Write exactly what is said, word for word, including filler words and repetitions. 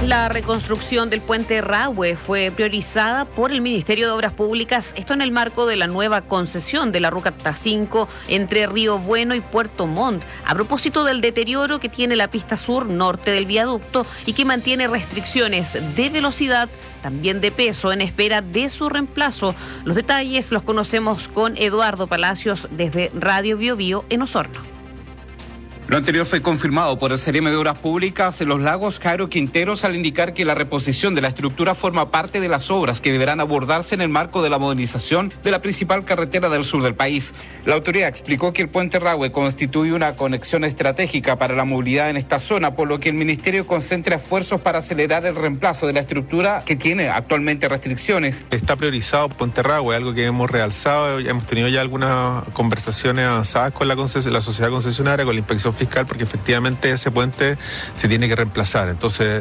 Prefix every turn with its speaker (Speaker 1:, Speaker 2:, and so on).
Speaker 1: La reconstrucción del puente Rahue fue priorizada por el Ministerio de Obras Públicas, esto en el marco de la nueva concesión de la Ruta cinco entre Río Bueno y Puerto Montt, a propósito del deterioro que tiene la pista sur norte del viaducto y que mantiene restricciones de velocidad, también de peso, en espera de su reemplazo. Los detalles los conocemos con Eduardo Palacios desde Radio Bio Bio en Osorno.
Speaker 2: Lo anterior fue confirmado por el C E R M de Obras Públicas en Los Lagos, Jairo Quinteros, al indicar que la reposición de la estructura forma parte de las obras que deberán abordarse en el marco de la modernización de la principal carretera del sur del país. La autoridad explicó que el puente Rahue constituye una conexión estratégica para la movilidad en esta zona, por lo que el Ministerio concentra esfuerzos para acelerar el reemplazo de la estructura que tiene actualmente restricciones.
Speaker 3: Está priorizado Puente Rahue, algo que hemos realzado, hemos tenido ya algunas conversaciones avanzadas con la, conces- la sociedad concesionaria, con la inspección fiscal, porque efectivamente ese puente se tiene que reemplazar. Entonces